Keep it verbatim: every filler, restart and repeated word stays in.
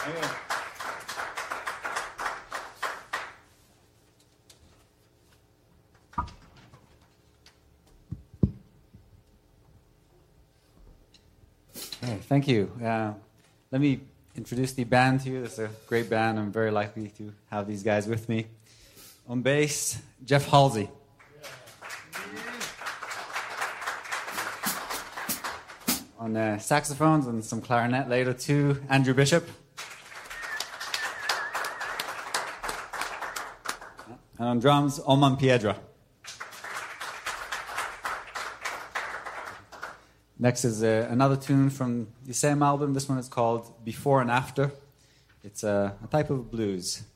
Hey, thank you. Uh, let me introduce the band to you. It's a great band. I'm very lucky to have these guys with me. On bass, Jeff Halsey. On uh, saxophones and some clarinet later too, Andrew Bishop. And on drums, Oman Piedra. Next is uh, another tune from the same album. This one is called Before and After. It's a, a type of blues.